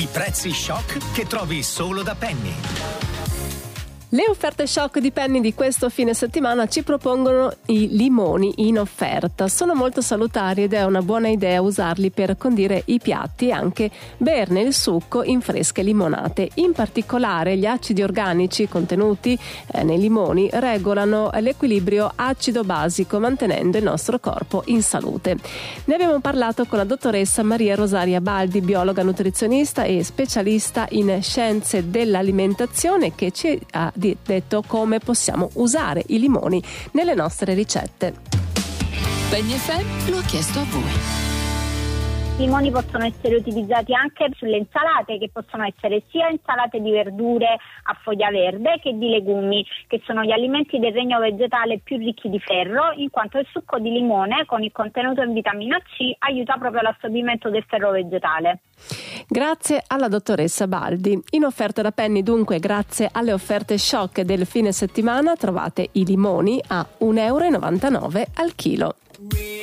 I prezzi shock che trovi solo da Penny. Le offerte shock di Penny di questo fine settimana ci propongono i limoni in offerta. Sono molto salutari ed è una buona idea usarli per condire i piatti e anche berne il succo in fresche limonate. In particolare gli acidi organici contenuti nei limoni regolano l'equilibrio acido-basico, mantenendo il nostro corpo in salute. Ne abbiamo parlato con la dottoressa Maria Rosaria Baldi, biologa nutrizionista e specialista in scienze dell'alimentazione, che ci ha detto come possiamo usare i limoni nelle nostre ricette. Penny FM lo ha chiesto a voi. I limoni possono essere utilizzati anche sulle insalate, che possono essere sia insalate di verdure a foglia verde che di legumi, che sono gli alimenti del regno vegetale più ricchi di ferro, in quanto il succo di limone con il contenuto in vitamina C aiuta proprio l'assorbimento del ferro vegetale. Grazie alla dottoressa Baldi. In offerta da Penny, dunque, grazie alle offerte shock del fine settimana, trovate i limoni a €1,99 al chilo.